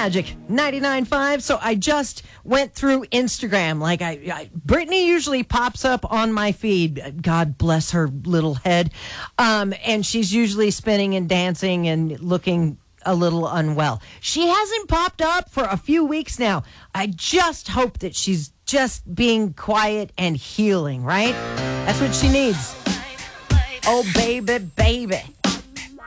Magic 99.5. So I just went through Instagram. Like Brittany usually pops up on my feed. God bless her little head. And she's usually spinning and dancing and looking a little unwell. She hasn't popped up for a few weeks now. I just hope that she's just being quiet and healing, right? That's what she needs. Oh, baby, baby.